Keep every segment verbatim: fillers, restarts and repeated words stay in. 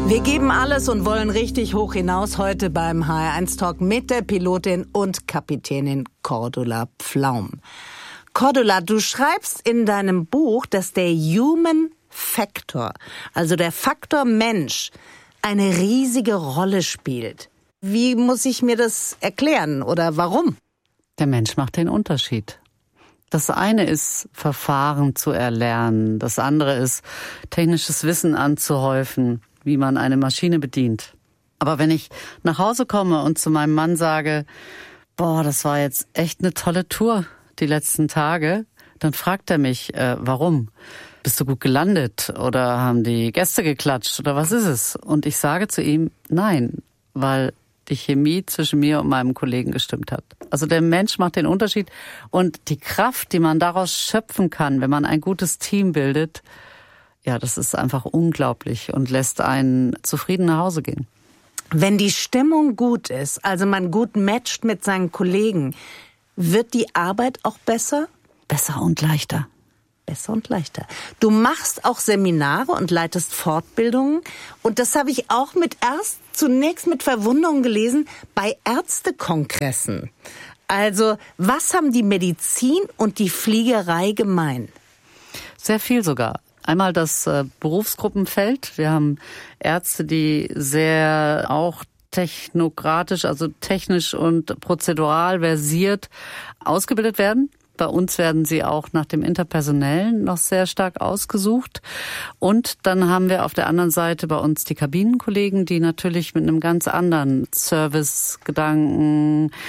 Wir geben alles und wollen richtig hoch hinaus heute beim H R eins Talk mit der Pilotin und Kapitänin Cordula Pflaum. Cordula, du schreibst in deinem Buch, dass der Human Factor, also der Faktor Mensch, eine riesige Rolle spielt. Wie muss ich mir das erklären oder warum? Der Mensch macht den Unterschied. Das eine ist, Verfahren zu erlernen. Das andere ist, technisches Wissen anzuhäufen, wie man eine Maschine bedient. Aber wenn ich nach Hause komme und zu meinem Mann sage, boah, das war jetzt echt eine tolle Tour die letzten Tage, dann fragt er mich, äh, warum? Bist du gut gelandet oder haben die Gäste geklatscht oder was ist es? Und ich sage zu ihm, nein, weil die Chemie zwischen mir und meinem Kollegen gestimmt hat. Also der Mensch macht den Unterschied und die Kraft, die man daraus schöpfen kann, wenn man ein gutes Team bildet, ja, das ist einfach unglaublich und lässt einen zufrieden nach Hause gehen. Wenn die Stimmung gut ist, also man gut matcht mit seinen Kollegen, wird die Arbeit auch besser? Besser und leichter. Besser und leichter. Du machst auch Seminare und leitest Fortbildungen. Und das habe ich auch mit erst zunächst mit Verwunderung gelesen bei Ärztekongressen. Also, was haben die Medizin und die Fliegerei gemein? Sehr viel sogar. Einmal das äh, Berufsgruppenfeld. Wir haben Ärzte, die sehr auch technokratisch, also technisch und prozedural versiert ausgebildet werden. Bei uns werden sie auch nach dem Interpersonellen noch sehr stark ausgesucht. Und dann haben wir auf der anderen Seite bei uns die Kabinenkollegen, die natürlich mit einem ganz anderen Servicegedanken,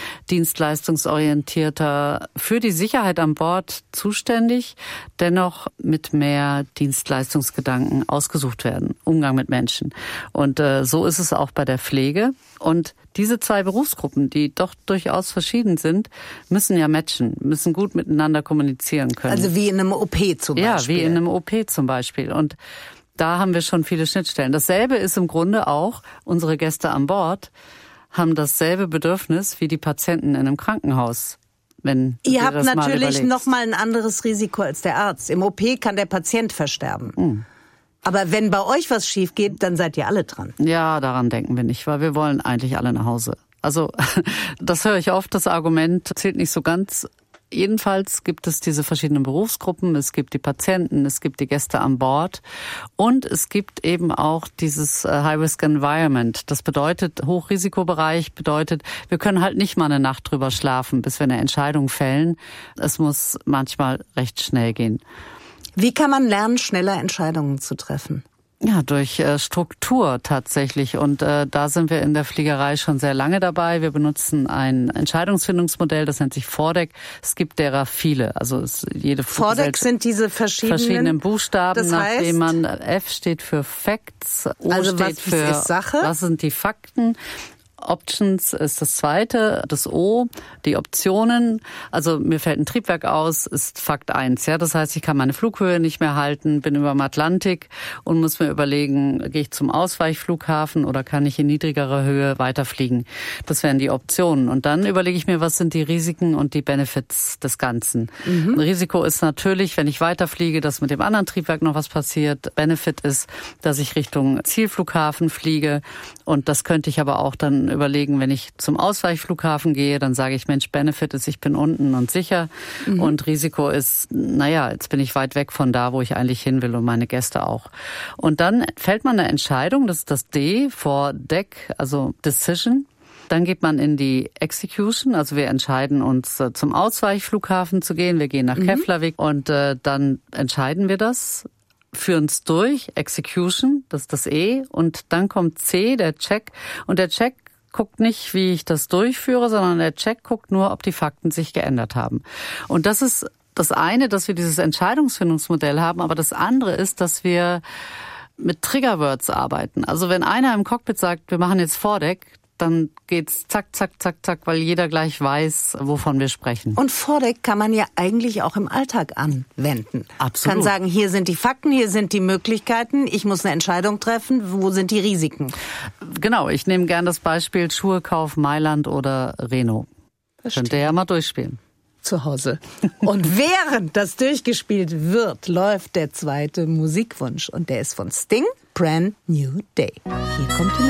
dienstleistungsorientierter, für die Sicherheit an Bord zuständig, dennoch mit mehr Dienstleistungsgedanken ausgesucht werden. Umgang mit Menschen. Und äh, so ist es auch bei der Pflege. Und diese zwei Berufsgruppen, die doch durchaus verschieden sind, müssen ja matchen, müssen gut miteinander kommunizieren können. Also wie in einem O P zum Beispiel. Ja, wie in einem O P zum Beispiel. Und da haben wir schon viele Schnittstellen. Dasselbe ist im Grunde auch, unsere Gäste an Bord haben dasselbe Bedürfnis wie die Patienten in einem Krankenhaus. Wenn Ihr habt natürlich noch mal ein anderes Risiko als der Arzt. Im O P kann der Patient versterben. Mhm. Aber wenn bei euch was schief geht, dann seid ihr alle dran. Ja, daran denken wir nicht, weil wir wollen eigentlich alle nach Hause. Also das höre ich oft, das Argument zählt nicht so ganz. Jedenfalls gibt es diese verschiedenen Berufsgruppen, es gibt die Patienten, es gibt die Gäste an Bord und es gibt eben auch dieses High-Risk-Environment. Das bedeutet, Hochrisikobereich bedeutet, wir können halt nicht mal eine Nacht drüber schlafen, bis wir eine Entscheidung fällen. Es muss manchmal recht schnell gehen. Wie kann man lernen, schneller Entscheidungen zu treffen? Ja, durch äh, Struktur tatsächlich. Und äh, da sind wir in der Fliegerei schon sehr lange dabei. Wir benutzen ein Entscheidungsfindungsmodell, das nennt sich FORDEC. Es gibt derer viele. Also es, jede FORDEC sind diese verschiedenen, verschiedenen Buchstaben, das heißt, nachdem man F steht für Facts, O also steht was für ist Sache? Was sind die Fakten. Options ist das zweite, das O, die Optionen. Also mir fällt ein Triebwerk aus, ist Fakt eins. Ja, das heißt, ich kann meine Flughöhe nicht mehr halten, bin über dem Atlantik und muss mir überlegen, gehe ich zum Ausweichflughafen oder kann ich in niedrigerer Höhe weiterfliegen? Das wären die Optionen. Und dann überlege ich mir, was sind die Risiken und die Benefits des Ganzen. Mhm. Ein Risiko ist natürlich, wenn ich weiterfliege, dass mit dem anderen Triebwerk noch was passiert. Benefit ist, dass ich Richtung Zielflughafen fliege. Und das könnte ich aber auch dann überlegen, wenn ich zum Ausweichflughafen gehe, dann sage ich, Mensch, Benefit ist, ich bin unten und sicher. Mhm. Und Risiko ist, naja, jetzt bin ich weit weg von da, wo ich eigentlich hin will und meine Gäste auch. Und dann fällt man eine Entscheidung, das ist das D, for Deck, also Decision. Dann geht man in die Execution, also wir entscheiden uns, zum Ausweichflughafen zu gehen. Wir gehen nach mhm. Keflavik und äh, dann entscheiden wir das. Führen es durch, Execution, das ist das E, und dann kommt C, der Check. Und der Check guckt nicht, wie ich das durchführe, sondern der Check guckt nur, ob die Fakten sich geändert haben. Und das ist das eine, dass wir dieses Entscheidungsfindungsmodell haben, aber das andere ist, dass wir mit Triggerwords arbeiten. Also wenn einer im Cockpit sagt, wir machen jetzt FORDEC, dann geht's zack, zack, zack, zack, weil jeder gleich weiß, wovon wir sprechen. Und FORDEC kann man ja eigentlich auch im Alltag anwenden. Absolut. Kann sagen, hier sind die Fakten, hier sind die Möglichkeiten, ich muss eine Entscheidung treffen, wo sind die Risiken? Genau, ich nehme gern das Beispiel Schuhekauf Mailand oder Renault. Verstehe. Könnt ihr ja mal durchspielen. Zu Hause. Und während das durchgespielt wird, läuft der zweite Musikwunsch. Und der ist von Sting. Brand New Day. Hier kommt die